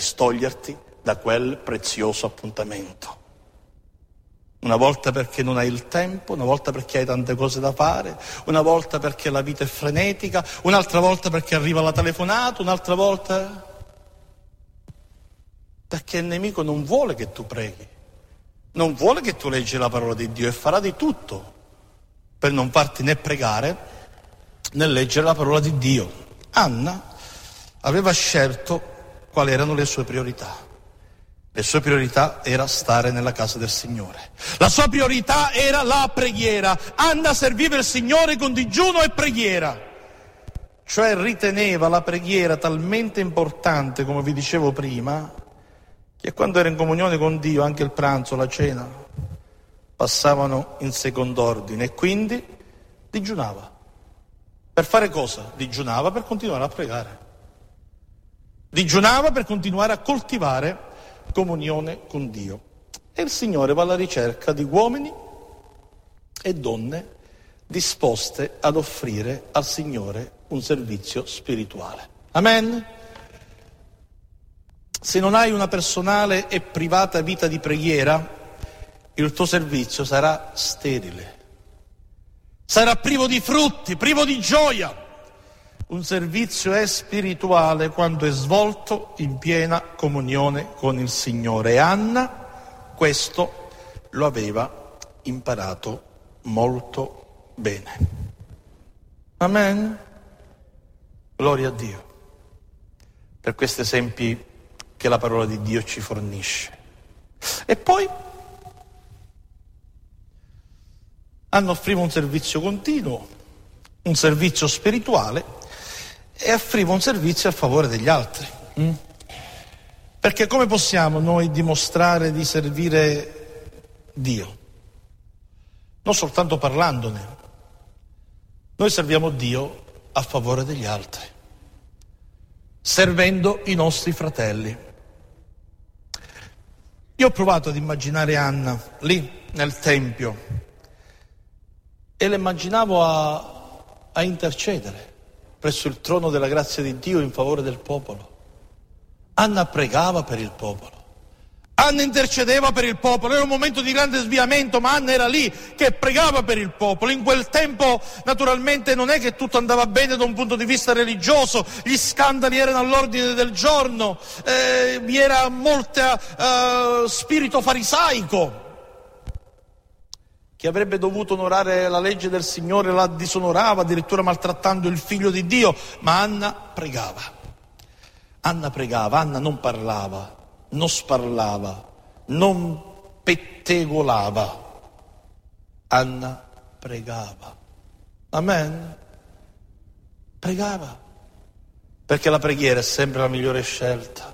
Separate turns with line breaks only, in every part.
distoglierti da quel prezioso appuntamento. Una volta perché non hai il tempo, una volta perché hai tante cose da fare, una volta perché la vita è frenetica, un'altra volta perché arriva la telefonata, un'altra volta perché il nemico non vuole che tu preghi, non vuole che tu leggi la parola di Dio e farà di tutto per non farti né pregare né leggere la parola di Dio. Anna aveva scelto quali erano le sue priorità. Le sue priorità era stare nella casa del Signore. La sua priorità era la preghiera. Anna serviva il Signore con digiuno e preghiera. Cioè riteneva la preghiera talmente importante, come vi dicevo prima, che quando era in comunione con Dio, anche il pranzo, la cena, passavano in second'ordine e quindi digiunava. Per fare cosa? Digiunava per continuare a pregare. Digiunava per continuare a coltivare comunione con Dio. E il Signore va alla ricerca di uomini e donne disposte ad offrire al Signore un servizio spirituale. Amen? Se non hai una personale e privata vita di preghiera, il tuo servizio sarà sterile, sarà privo di frutti, privo di gioia. Un servizio è spirituale quando è svolto in piena comunione con il Signore. E Anna questo lo aveva imparato molto bene. Amen? Gloria a Dio per questi esempi che la parola di Dio ci fornisce. E poi Anna offriva un servizio continuo, un servizio spirituale, e offriva un servizio a favore degli altri. Perché come possiamo noi dimostrare di servire Dio? Non soltanto parlandone. Noi serviamo Dio a favore degli altri, servendo i nostri fratelli. Io ho provato ad immaginare Anna lì nel Tempio e la immaginavo a intercedere presso il trono della grazia di Dio in favore del popolo. Anna pregava per il popolo. Anna intercedeva per il popolo. Era un momento di grande sviamento, ma Anna era lì che pregava per il popolo. In quel tempo, naturalmente, non è che tutto andava bene da un punto di vista religioso. Gli scandali erano all'ordine del giorno. Vi era molto spirito farisaico. Chi avrebbe dovuto onorare la legge del Signore la disonorava, addirittura maltrattando il figlio di Dio. Ma Anna pregava. Anna pregava, Anna non parlava, non sparlava, non pettegolava. Anna pregava. Amen? Pregava. Perché la preghiera è sempre la migliore scelta.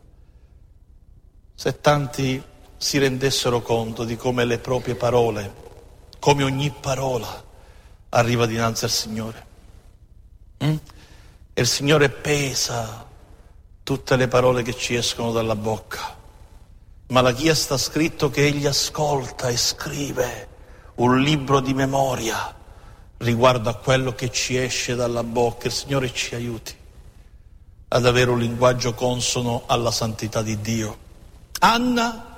Se tanti si rendessero conto di come le proprie parole, come ogni parola arriva dinanzi al Signore. E il Signore pesa tutte le parole che ci escono dalla bocca. Malachia sta scritto che Egli ascolta e scrive un libro di memoria riguardo a quello che ci esce dalla bocca. Il Signore ci aiuti ad avere un linguaggio consono alla santità di Dio. Anna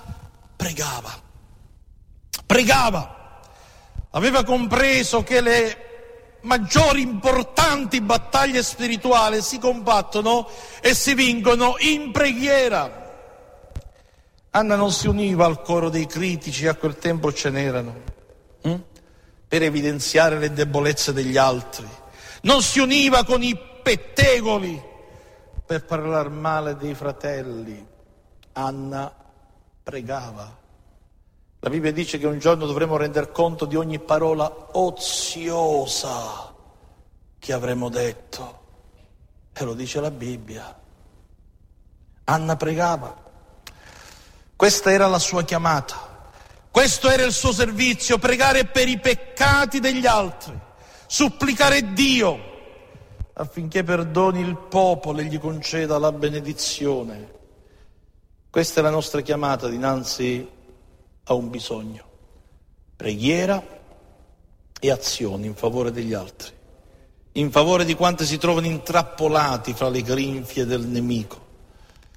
pregava, aveva compreso che le maggiori importanti battaglie spirituali si combattono e si vincono in preghiera. Anna non si univa al coro dei critici, a quel tempo ce n'erano, per evidenziare le debolezze degli altri. Non si univa con i pettegoli per parlare male dei fratelli. Anna pregava. La Bibbia dice che un giorno dovremo render conto di ogni parola oziosa che avremo detto. E lo dice la Bibbia. Anna pregava. Questa era la sua chiamata. Questo era il suo servizio, pregare per i peccati degli altri, supplicare Dio affinché perdoni il popolo e gli conceda la benedizione. Questa è la nostra chiamata dinanzi a un bisogno. Preghiera e azioni in favore degli altri, in favore di quanti si trovano intrappolati fra le grinfie del nemico.